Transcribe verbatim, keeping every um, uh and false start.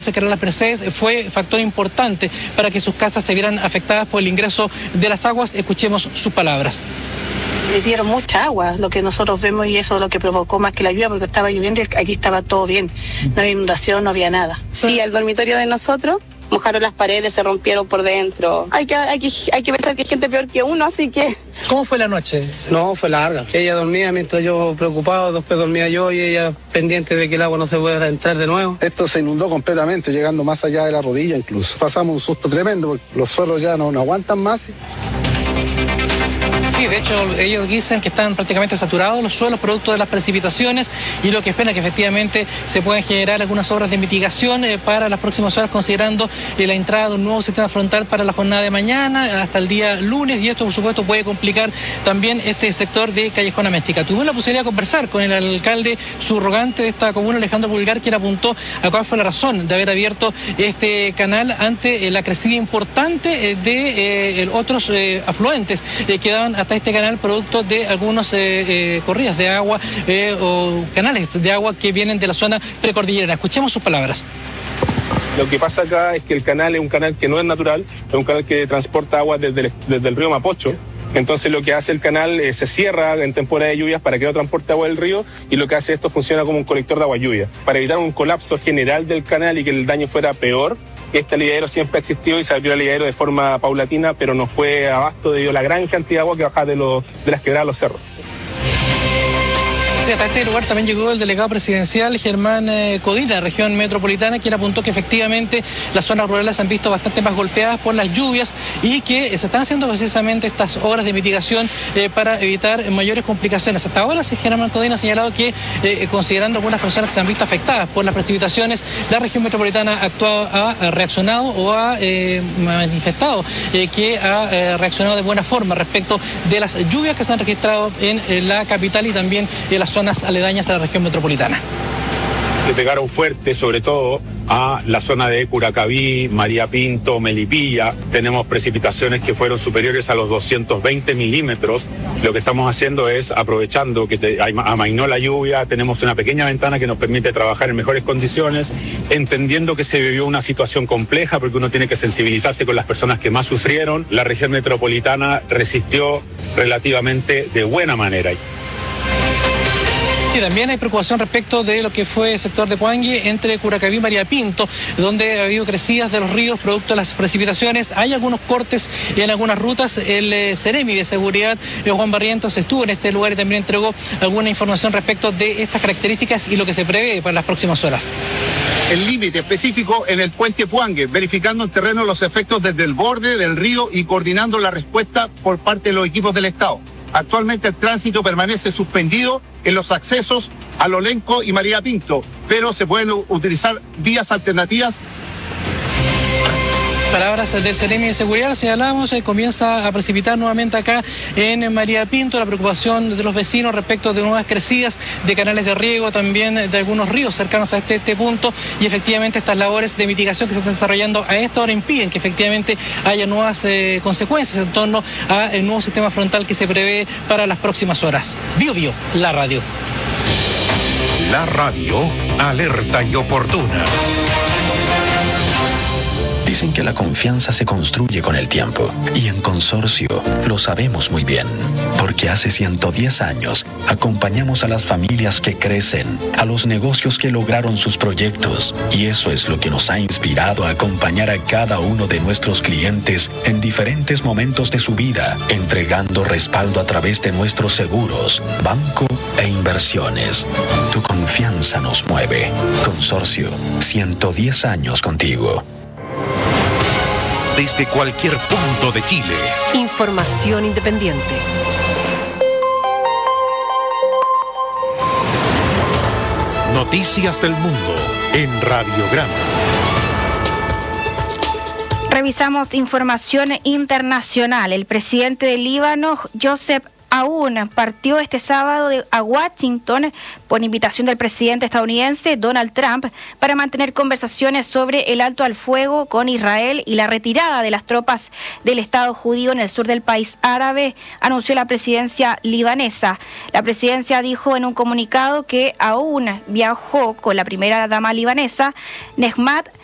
el canal Las Mercedes fue factor importante para que sus casas se vieran afectadas por el ingreso de las aguas. Escuchemos sus palabras. Le dieron mucha agua, lo que nosotros vemos, y eso es lo que provocó más que la lluvia, porque estaba lloviendo y aquí estaba todo bien. No había inundación, no había nada. Sí, el dormitorio de nosotros mojaron las paredes, se rompieron por dentro. Hay que, hay que, hay que pensar que hay gente peor que uno, así que... ¿Cómo fue la noche? No, fue larga. Ella dormía mientras yo preocupado, después dormía yo y ella pendiente de que el agua no se pudiera entrar de nuevo. Esto se inundó completamente, llegando más allá de la rodilla incluso. Pasamos un susto tremendo porque los suelos ya no, no aguantan más. Sí, de hecho, ellos dicen que están prácticamente saturados los suelos producto de las precipitaciones y lo que esperan que efectivamente se puedan generar algunas obras de mitigación eh, para las próximas horas, considerando eh, la entrada de un nuevo sistema frontal para la jornada de mañana hasta el día lunes, y esto por supuesto puede complicar también este sector de Callejón Améstica. Tuvimos la posibilidad de conversar con el alcalde subrogante de esta comuna, Alejandro Pulgar, quien apuntó a cuál fue la razón de haber abierto este canal ante eh, la crecida importante eh, de eh, otros eh, afluentes eh, que daban hasta este canal producto de algunos eh, eh, corridas de agua eh, o canales de agua que vienen de la zona precordillerana. Escuchemos sus palabras. Lo que pasa acá es que el canal es un canal que no es natural, es un canal que transporta agua desde el, desde el río Mapocho. Entonces lo que hace el canal eh, se cierra en temporada de lluvias para que no transporte agua del río, y lo que hace esto funciona como un colector de agua lluvia. Para evitar un colapso general del canal y que el daño fuera peor, este aliviadero siempre ha existido y se abrió el aliviadero de forma paulatina, pero no fue abasto debido a la gran cantidad de agua que baja de, los, de las quebradas de los cerros. Sí, hasta este lugar también llegó el delegado presidencial Germán eh, Codina, región metropolitana, quien apuntó que efectivamente las zonas rurales se han visto bastante más golpeadas por las lluvias y que se están haciendo precisamente estas obras de mitigación eh, para evitar mayores complicaciones. Hasta ahora, sí, Germán Codina ha señalado que, eh, considerando algunas personas que se han visto afectadas por las precipitaciones, la región metropolitana ha, actuado, ha reaccionado o ha eh, manifestado eh, que ha eh, reaccionado de buena forma respecto de las lluvias que se han registrado en eh, la capital y también en las zonas aledañas a la región metropolitana. Le pegaron fuerte, sobre todo a la zona de Curacaví, María Pinto, Melipilla. Tenemos precipitaciones que fueron superiores a los doscientos veinte milímetros. Lo que estamos haciendo es, aprovechando que te, amainó la lluvia, tenemos una pequeña ventana que nos permite trabajar en mejores condiciones, entendiendo que se vivió una situación compleja porque uno tiene que sensibilizarse con las personas que más sufrieron. La región metropolitana resistió relativamente de buena manera. Sí, también hay preocupación respecto de lo que fue el sector de Puangue entre Curacaví y María Pinto, donde ha habido crecidas de los ríos producto de las precipitaciones. Hay algunos cortes en algunas rutas. El eh, Ceremi de Seguridad, eh, Juan Barrientos, estuvo en este lugar y también entregó alguna información respecto de estas características y lo que se prevé para las próximas horas. El límite específico en el puente Puangue, verificando en terreno los efectos desde el borde del río y coordinando la respuesta por parte de los equipos del Estado. Actualmente el tránsito permanece suspendido en los accesos a Lolenco y María Pinto, pero se pueden utilizar vías alternativas. Palabras del Ceremi de Seguridad, señalamos, eh, comienza a precipitar nuevamente acá en María Pinto. La preocupación de los vecinos respecto de nuevas crecidas de canales de riego, también de algunos ríos cercanos a este, este punto, y efectivamente estas labores de mitigación que se están desarrollando a esta hora impiden que efectivamente haya nuevas eh, consecuencias en torno al nuevo sistema frontal que se prevé para las próximas horas. Bio Bio, la radio. La radio, alerta y oportuna. Dicen que la confianza se construye con el tiempo, y en Consorcio lo sabemos muy bien, porque hace ciento diez años acompañamos a las familias que crecen, a los negocios que lograron sus proyectos, y eso es lo que nos ha inspirado a acompañar a cada uno de nuestros clientes en diferentes momentos de su vida, entregando respaldo a través de nuestros seguros, banco e inversiones. Tu confianza nos mueve. Consorcio, ciento diez años contigo. Desde cualquier punto de Chile. Información independiente. Noticias del mundo en Radiograma. Revisamos información internacional. El presidente del Líbano, Joseph Aoun, partió este sábado de, a Washington por invitación del presidente estadounidense Donald Trump para mantener conversaciones sobre el alto al fuego con Israel y la retirada de las tropas del Estado judío en el sur del país árabe, anunció la presidencia libanesa. La presidencia dijo en un comunicado que Aoun viajó con la primera dama libanesa, Nehmat